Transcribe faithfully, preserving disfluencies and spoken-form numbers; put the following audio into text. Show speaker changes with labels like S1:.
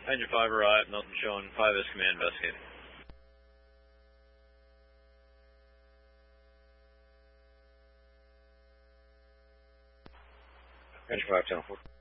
S1: Engine five arrived, nothing showing. five is command investigating. Engine five, ten four.